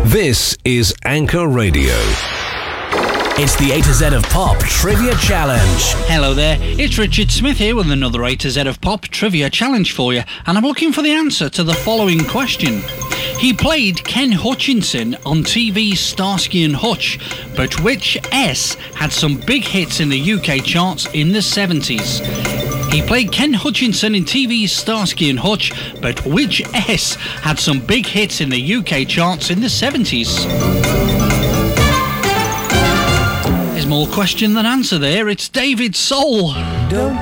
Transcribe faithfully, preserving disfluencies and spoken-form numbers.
This is Anchor Radio. It's the A to Z of Pop Trivia Challenge. Hello there, it's Richard Smith here with another A to Z of Pop Trivia Challenge for you, and I'm looking for the answer to the following question. He played Ken Hutchinson on T V's Starsky and Hutch, but which S had some big hits in the U K charts in the seventies? He played Ken Hutchinson in T V's Starsky and Hutch, but which S had some big hits in the U K charts in the seventies? There's more question than answer there. It's David Soul. Don't